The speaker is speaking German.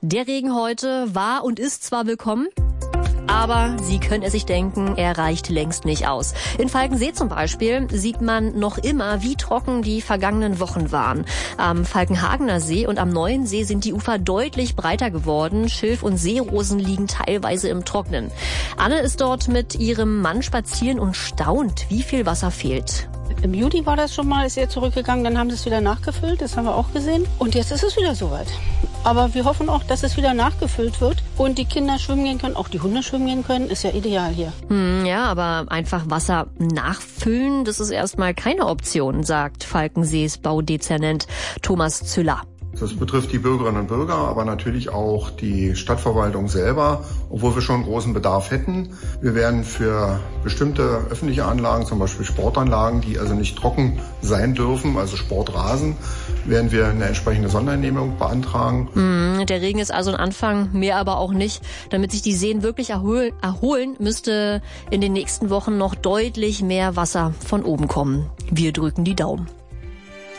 Der Regen heute war und ist zwar willkommen, aber Sie können es sich denken, er reicht längst nicht aus. In Falkensee zum Beispiel sieht man noch immer, wie trocken die vergangenen Wochen waren. Am Falkenhagener See und am Neuen See sind die Ufer deutlich breiter geworden. Schilf und Seerosen liegen teilweise im Trocknen. Anne ist dort mit ihrem Mann spazieren und staunt, wie viel Wasser fehlt. Im Juli war das schon mal, ist er zurückgegangen, dann haben sie es wieder nachgefüllt, das haben wir auch gesehen. Und jetzt ist es wieder soweit. Aber wir hoffen auch, dass es wieder nachgefüllt wird und die Kinder schwimmen gehen können, auch die Hunde schwimmen gehen können, ist ja ideal hier. Ja, aber einfach Wasser nachfüllen, das ist erstmal keine Option, sagt Falkensees Baudezernent Thomas Züller. Das betrifft die Bürgerinnen und Bürger, aber natürlich auch die Stadtverwaltung selber, obwohl wir schon großen Bedarf hätten. Wir werden für bestimmte öffentliche Anlagen, zum Beispiel Sportanlagen, die also nicht trocken sein dürfen, also Sportrasen, werden wir eine entsprechende Sondergenehmigung beantragen. Der Regen ist also ein Anfang, mehr aber auch nicht. Damit sich die Seen wirklich erholen, müsste in den nächsten Wochen noch deutlich mehr Wasser von oben kommen. Wir drücken die Daumen.